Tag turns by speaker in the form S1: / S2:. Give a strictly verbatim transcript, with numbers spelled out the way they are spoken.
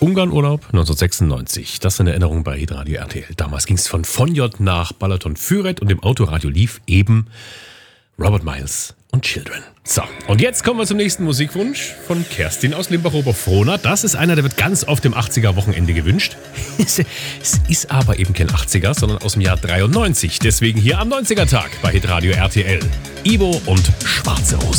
S1: Ungarnurlaub neunzehnhundertsechsundneunzig. Das in Erinnerung bei Hitradio R T L. Damals ging es von Fonjot nach Balaton-Füret und im Autoradio lief eben Robert Miles und Children. So, und jetzt kommen wir zum nächsten Musikwunsch von Kerstin aus Limbach-Oberfrohna. Das ist einer, der wird ganz oft im achtziger-Wochenende gewünscht. Es ist aber eben kein achtziger, sondern aus dem Jahr dreiundneunzig. Deswegen hier am neunziger-Tag bei Hitradio R T L. Ivo und Schwarze Rosen.